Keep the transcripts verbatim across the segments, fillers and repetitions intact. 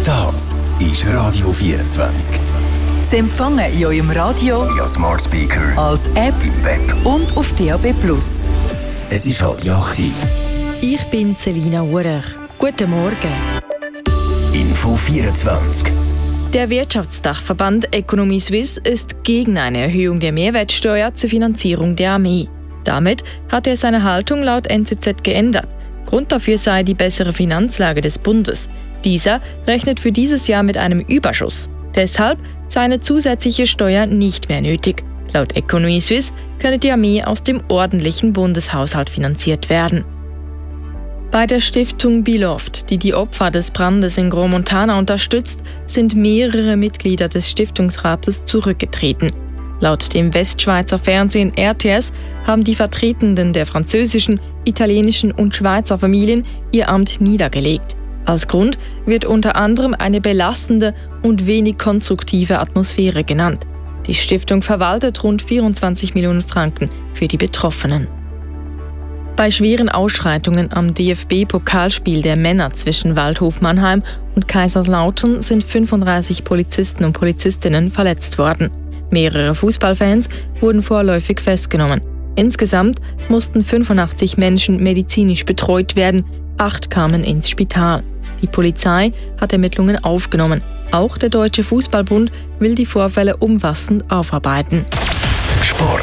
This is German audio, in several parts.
Das ist Radio vierundzwanzig. Sie empfangen in eurem Radio, via Smart Speaker, als App im Web und auf D A B plus. Es ist halb acht. Ich bin Selina Urech. Guten Morgen. Info vierundzwanzig. Der Wirtschaftsdachverband Economy Suisse ist gegen eine Erhöhung der Mehrwertsteuer zur Finanzierung der Armee. Damit hat er seine Haltung laut N Z Z geändert. Grund dafür sei die bessere Finanzlage des Bundes. Dieser rechnet für dieses Jahr mit einem Überschuss. Deshalb sei eine zusätzliche Steuer nicht mehr nötig. Laut Economy Suisse könne die Armee aus dem ordentlichen Bundeshaushalt finanziert werden. Bei der Stiftung Beloved, die die Opfer des Brandes in Gros Montana unterstützt, sind mehrere Mitglieder des Stiftungsrates zurückgetreten. Laut dem Westschweizer Fernsehen R T S haben die Vertretenden der französischen, italienischen und Schweizer Familien ihr Amt niedergelegt. Als Grund wird unter anderem eine belastende und wenig konstruktive Atmosphäre genannt. Die Stiftung verwaltet rund vierundzwanzig Millionen Franken für die Betroffenen. Bei schweren Ausschreitungen am D F B-Pokalspiel der Männer zwischen Waldhof Mannheim und Kaiserslautern sind fünfunddreißig Polizisten und Polizistinnen verletzt worden. Mehrere Fußballfans wurden vorläufig festgenommen. Insgesamt mussten fünfundachtzig Menschen medizinisch betreut werden, acht kamen ins Spital. Die Polizei hat Ermittlungen aufgenommen. Auch der Deutsche Fußballbund will die Vorfälle umfassend aufarbeiten. Sport.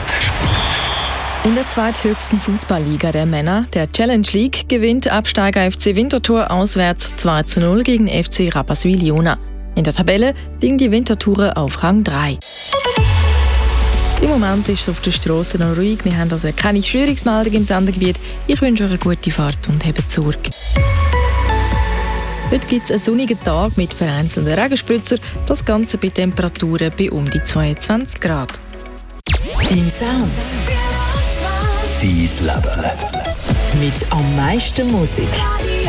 In der zweithöchsten Fußballliga der Männer, der Challenge League, gewinnt Absteiger F C Winterthur auswärts zwei zu null gegen F C Rapperswil-Jona. In der Tabelle liegen die Winterthurer auf Rang drei. Im Moment ist es auf der Strasse noch ruhig. Wir haben also keine Störungsmeldung im Sendegebiet. Ich wünsche euch eine gute Fahrt und habt Sorge. Heute gibt es einen sonnigen Tag mit vereinzelten Regenspritzer. Das Ganze bei Temperaturen bei um die zweiundzwanzig Grad. Dein Sound. Dein Leben. Mit am meisten Musik.